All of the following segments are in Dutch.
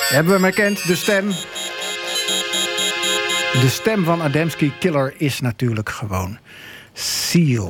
Hebben we hem herkend, de stem. De stem van Adamski Killer is natuurlijk gewoon Seal.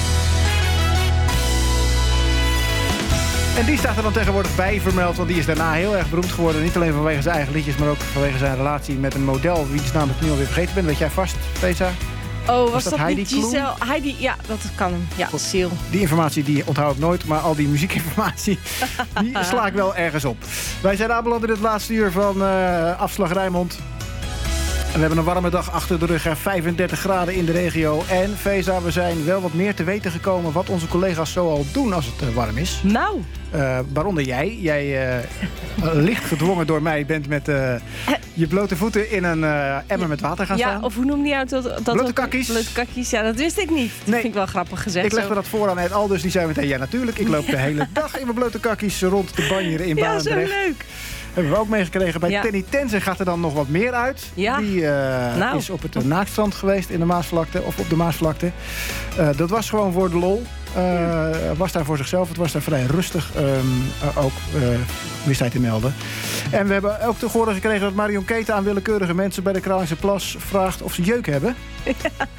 En die staat er dan tegenwoordig bij vermeld, want die is daarna heel erg beroemd geworden. Niet alleen vanwege zijn eigen liedjes, maar ook vanwege zijn relatie met een model, wiens naam ik nu alweer vergeten ben. Weet jij vast, Tessa? Oh, was dat Heidi niet Giselle? Heidi, ja, dat kan hem. Ja, Seal. Die informatie die onthoud ik nooit, maar al die muziekinformatie die sla ik wel ergens op. Wij zijn aanbeland in het laatste uur van Afslag Rijnmond. En we hebben een warme dag achter de rug, 35 graden in de regio. En Feza, we zijn wel wat meer te weten gekomen wat onze collega's zoal doen als het warm is. Nou. Waaronder jij. Jij licht gedwongen door mij bent met je blote voeten in een emmer met water gaan staan. Ja, of hoe noem je dat? Blote kakkies. Blote kakkies, ja, dat wist ik niet. Dat vind ik wel grappig gezegd. Ik legde dat voor aan Ed Aldus, die zei meteen, ja natuurlijk. Ik loop de hele dag in mijn blote kakkies rond de banjeren in Barendrecht. Ja, zo leuk. Hebben we ook meegekregen. Bij Tenny Tenze gaat er dan nog wat meer uit. Ja. Die is op het Naaktstrand geweest in de Maasvlakte. Of op de Maasvlakte. Dat was gewoon voor de lol. Was daar voor zichzelf. Het was daar vrij rustig. Ook wist hij te melden. En we hebben ook te horen gekregen dat Marion Keten aan willekeurige mensen bij de Kralingse Plas vraagt of ze jeuk hebben. Ja.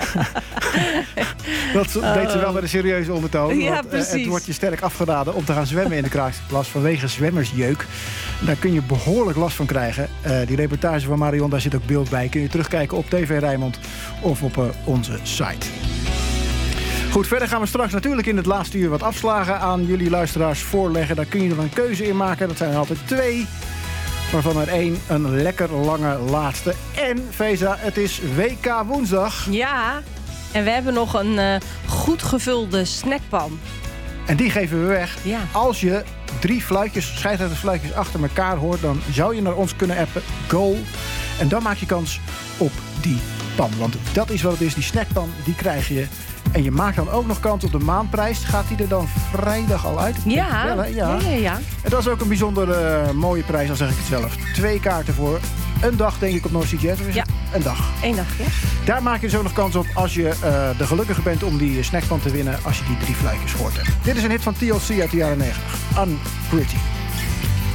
Dat deed ze wel met een serieuze ondertoon. Ja, want, precies. het wordt je sterk afgeraden om te gaan zwemmen in de Kralingse Plas vanwege zwemmersjeuk. Daar kun je behoorlijk last van krijgen. Die reportage van Marion, daar zit ook beeld bij. Kun je terugkijken op TV Rijnmond of op onze site. Goed, verder gaan we straks natuurlijk in het laatste uur wat afslagen aan jullie luisteraars voorleggen. Daar kun je er een keuze in maken. Dat zijn er altijd 2. Waarvan er 1 een lekker lange laatste. En, Feza, het is WK woensdag. Ja, en we hebben nog een goed gevulde snackpan. En die geven we weg. Ja. Als je 3 scheidsrechtersfluitjes achter elkaar hoort, dan zou je naar ons kunnen appen. Goal. En dan maak je kans op die pan. Want dat is wat het is. Die snackpan, die krijg je. En je maakt dan ook nog kans op de maandprijs. Gaat die er dan vrijdag al uit? Ja. En dat is ook een bijzonder mooie prijs, al zeg ik het zelf. 2 kaarten voor een dag, denk ik, op North Sea Jazz. Ja. Een dag. 1 dag, ja. Daar maak je dus ook nog kans op als je de gelukkige bent om die snackpan te winnen. Als je die 3 fluitjes hoort hebt. Dit is een hit van TLC uit de jaren 90. Unpretty.